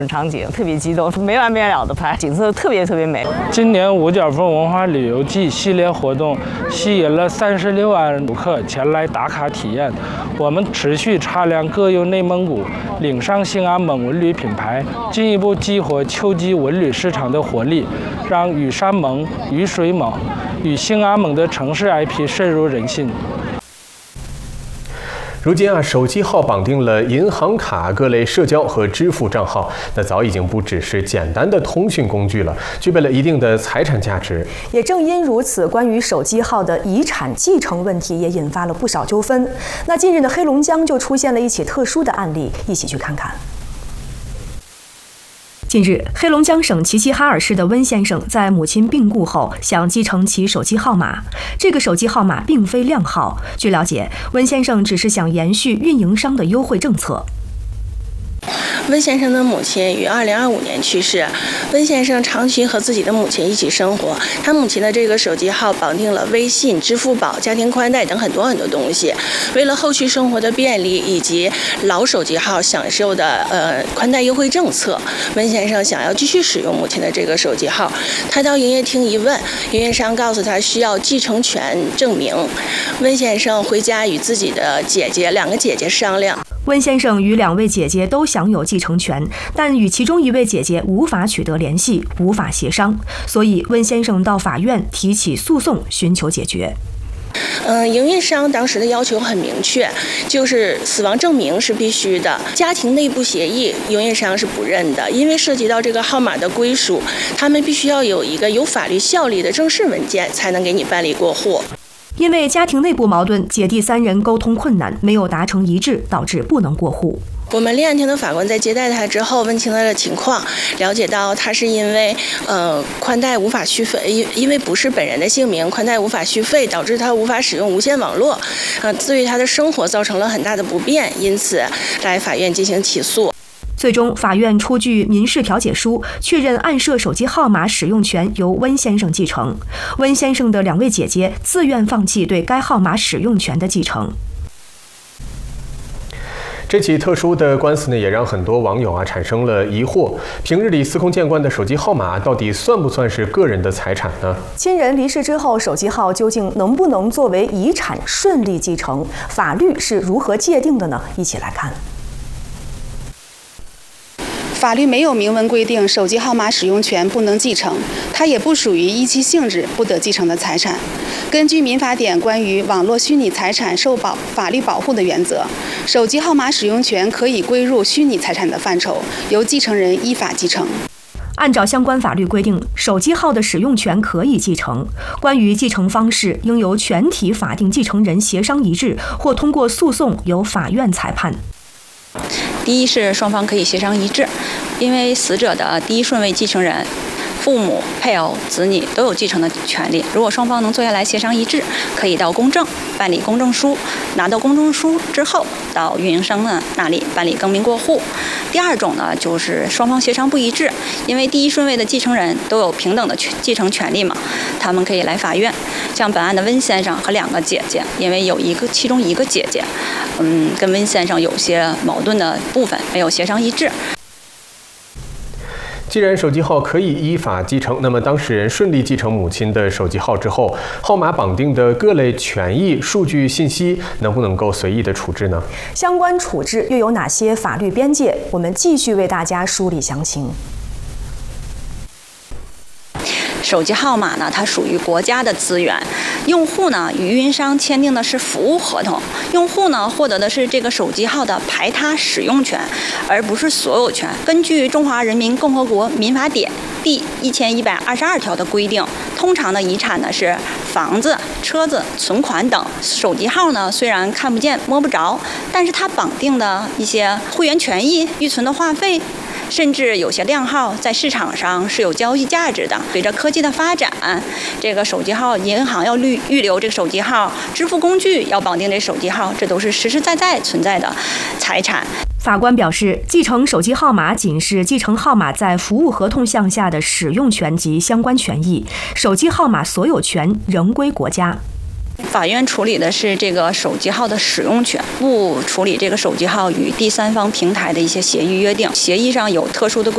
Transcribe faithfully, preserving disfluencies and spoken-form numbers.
场景特别激动，没完没了的拍，景色特别特别美。 今年五角峰文化旅游季系列活动吸引了三十六万游客前来打卡体验。我们持续擦亮各有内蒙古岭上兴安蒙文旅品牌，进一步激活秋季文旅市场的活力，让雨山蒙、雨水蒙与兴安蒙的城市 I P 深入人心。 如今啊，手机号绑定了银行卡、各类社交和支付账号，那早已经不只是简单的通讯工具了，具备了一定的财产价值。 也正因如此，关于手机号的遗产继承问题也引发了不少纠纷。那近日的黑龙江就出现了一起特殊的案例，一起去看看。近日，黑龙江省齐齐哈尔市的温先生在母亲病故后想继承其手机号码，这个手机号码并非靓号。据了解，温先生只是想延续运营商的优惠政策。 温先生的母亲于二零二五年去世，温先生长期和自己的母亲一起生活，他母亲的这个手机号绑定了微信、支付宝、家庭宽带等很多很多东西。为了后续生活的便利以及老手机号享受的呃宽带优惠政策，温先生想要继续使用母亲的这个手机号。他到营业厅一问，营业商告诉他需要继承权证明。温先生回家与自己的姐姐两个姐姐商量。 温先生与两位姐姐都享有继承权，但与其中一位姐姐无法取得联系，无法协商，所以温先生到法院提起诉讼，寻求解决。 嗯，营运商当时的要求很明确，就是死亡证明是必须的，家庭内部协议营运商是不认的，因为涉及到这个号码的归属，他们必须要有一个有法律效力的正式文件才能给你办理过户。 因为家庭内部矛盾，姐弟三人沟通困难，没有达成一致，导致不能过户。 我们立案庭的法官在接待他之后，问清他的情况，了解到他是因为呃宽带无法续费，因因为不是本人的姓名，宽带无法续费，导致他无法使用无线网络，呃，对于他的生活造成了很大的不便，因此来法院进行起诉。 最终，法院出具民事调解书，确认案涉手机号码使用权由温先生继承。温先生的两位姐姐自愿放弃对该号码使用权的继承。 这起特殊的官司呢，也让很多网友啊产生了疑惑：平日里司空见惯的手机号码，到底算不算是个人的财产呢？ 亲人离世之后，手机号究竟能不能作为遗产顺利继承？法律是如何界定的呢？一起来看。 法律没有明文规定手机号码使用权不能继承，它也不属于依其性质不得继承的财产。根据民法典关于网络虚拟财产受保法律保护的原则，手机号码使用权可以归入虚拟财产的范畴，由继承人依法继承。 按照相关法律规定，手机号的使用权可以继承。关于继承方式，应由全体法定继承人协商一致，或通过诉讼由法院裁判。 第一是双方可以协商一致，因为死者的第一顺位继承人父母、配偶、子女都有继承的权利。如果双方能坐下来协商一致，可以到公证办理公证书，拿到公证书之后，到运营商呢那里办理更名过户。第二种呢，就是双方协商不一致，因为第一顺位的继承人都有平等的继承权利嘛，他们可以来法院。像本案的温先生和两个姐姐，因为有一个其中一个姐姐，嗯，跟温先生有些矛盾的部分没有协商一致。 既然手机号可以依法继承，那么当事人顺利继承母亲的手机号之后，号码绑定的各类权益、数据信息能不能够随意的处置呢？ 相关处置又有哪些法律边界？我们继续为大家梳理详情。 手机号码呢，它属于国家的资源，用户呢与运营商签订的是服务合同，用户呢获得的是这个手机号的排他使用权，而不是所有权。根据《中华人民共和国民法典》第一千一百二十二条的规定，通常的遗产呢是房子、车子、存款等。手机号呢虽然看不见摸不着，但是它绑定的一些会员权益、预存的话费，甚至有些靓号在市场上是有交易价值的。随着科技的发展，这个手机号银行要预预留这个手机号，支付工具要绑定这手机号，这都是实实在在存在的财产。 法官表示，继承手机号码仅是继承号码在服务合同项下的使用权及相关权益，手机号码所有权仍归国家。 法院处理的是这个手机号的使用权，不处理这个手机号与第三方平台的一些协议约定。协议上有特殊的规